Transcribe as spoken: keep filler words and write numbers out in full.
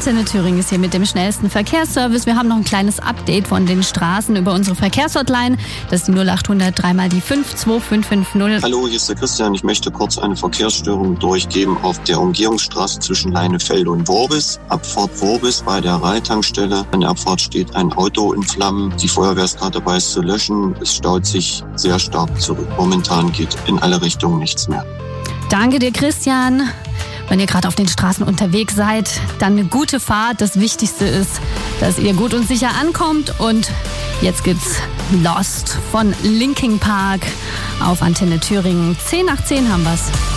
Antenne Thüringen ist hier mit dem schnellsten Verkehrsservice. Wir haben noch ein kleines Update von den Straßen über unsere Verkehrshotline. Das ist die null acht hundert drei mal die fünf zwei fünf fünf null. Hallo, hier ist der Christian. Ich möchte kurz eine Verkehrsstörung durchgeben auf der Umgehungsstraße zwischen Leinefelde und Worbis. Abfahrt Worbis bei der Reihtankstelle. An der Abfahrt steht ein Auto in Flammen. Die Feuerwehr ist gerade dabei, es zu löschen. Es staut sich sehr stark zurück. Momentan geht in alle Richtungen nichts mehr. Danke dir, Christian. Wenn ihr gerade auf den Straßen unterwegs seid, dann eine gute Fahrt. Das Wichtigste ist, dass ihr gut und sicher ankommt. Und jetzt gibt's Lost von Linkin Park auf Antenne Thüringen. zehn nach zehn haben wir's.